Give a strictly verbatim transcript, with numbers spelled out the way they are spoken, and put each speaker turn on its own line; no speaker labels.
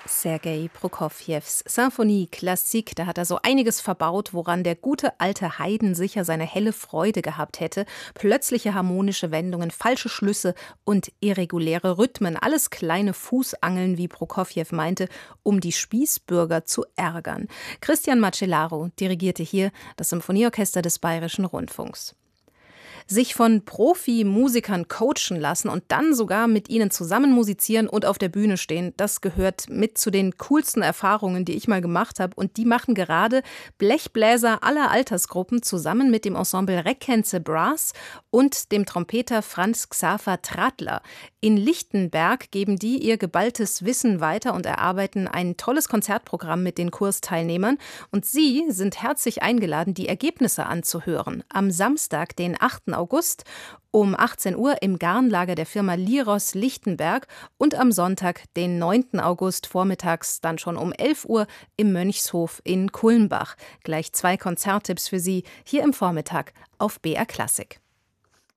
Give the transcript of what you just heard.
Sergei Prokofjews Symphonie Klassik, da hat er so einiges verbaut, woran der gute alte Haydn sicher seine helle Freude gehabt hätte. Plötzliche harmonische Wendungen, falsche Schlüsse und irreguläre Rhythmen, alles kleine Fußangeln, wie Prokofjew meinte, um die Spießbürger zu ärgern. Christian Macellaro dirigierte hier das Symphonieorchester des Bayerischen Rundfunks. Sich von Profimusikern coachen lassen und dann sogar mit ihnen zusammen musizieren und auf der Bühne stehen, das gehört mit zu den coolsten Erfahrungen, die ich mal gemacht habe. Und die machen gerade Blechbläser aller Altersgruppen zusammen mit dem Ensemble Reckense Brass und dem Trompeter Franz Xaver Tradler. In Lichtenberg geben die ihr geballtes Wissen weiter und erarbeiten ein tolles Konzertprogramm mit den Kursteilnehmern. Und sie sind herzlich eingeladen, die Ergebnisse anzuhören. Am Samstag, den achten August um achtzehn Uhr im Garnlager der Firma Liros Lichtenberg und am Sonntag, den neunten August vormittags, dann schon um elf Uhr im Mönchshof in Kulmbach. Gleich zwei Konzerttipps für Sie hier im Vormittag auf B R Klassik.